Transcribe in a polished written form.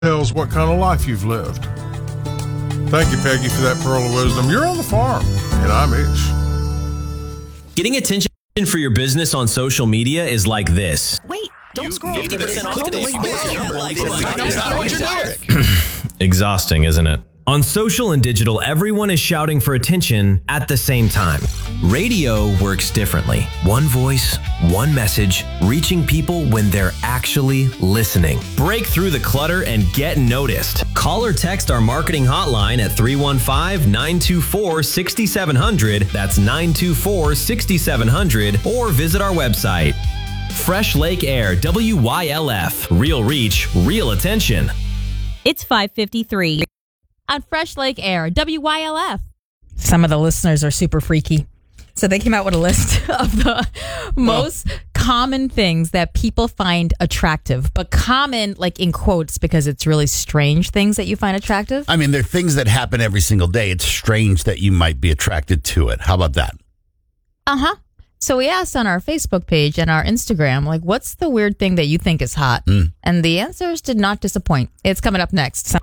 tells what kind of life you've lived. Thank you, Peggy, for that pearl of wisdom. You're on the farm, and I'm Ish. Getting attention for your business on social media is like this. Wait, don't scroll. 50% off. Exhausting, isn't it? On social and digital, everyone is shouting for attention at the same time. Radio works differently. One voice, one message, reaching people when they're actually listening. Break through the clutter and get noticed. Call or text our marketing hotline at 315-924-6700. That's 924-6700. Or visit our website. Fresh Lake Air, WYLF. Real reach, real attention. It's 5:53 on Fresh Lake Air, WYLF. Some of the listeners are super freaky. So they came out with a list of the most common things that people find attractive, but common, like in quotes, because it's really strange things that you find attractive. I mean, they're things that happen every single day. It's strange that you might be attracted to it. How about that? Uh-huh. So we asked on our Facebook page and our Instagram, like, what's the weird thing that you think is hot? And the answers did not disappoint. It's coming up next.